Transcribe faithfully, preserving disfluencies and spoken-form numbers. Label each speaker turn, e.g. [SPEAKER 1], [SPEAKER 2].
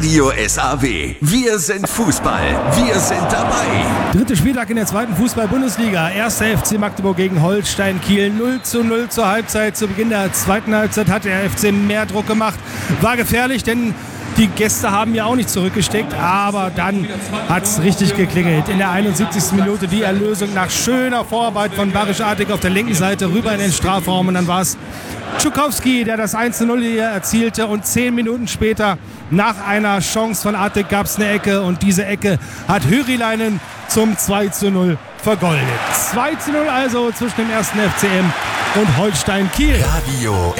[SPEAKER 1] Radio S A W. Wir sind Fußball. Wir sind dabei.
[SPEAKER 2] Dritter Spieltag in der zweiten Fußball-Bundesliga. Erster F C Magdeburg gegen Holstein Kiel. null zu null zur Halbzeit. Zu Beginn der zweiten Halbzeit hat der F C mehr Druck gemacht. War gefährlich, denn die Gäste haben ja auch nicht zurückgesteckt, aber dann hat es richtig geklingelt. In der einundsiebzigsten Minute die Erlösung nach schöner Vorarbeit von Barisch Artig auf der linken Seite rüber in den Strafraum. Und dann war es Tschukowski, der das eins zu null hier erzielte. Und zehn Minuten später, nach einer Chance von Artig, gab es eine Ecke. Und diese Ecke hat Hyriläinen zum zwei zu null vergoldet. zwei zu null also zwischen dem ersten F C M und Holstein Kiel.
[SPEAKER 1] Radio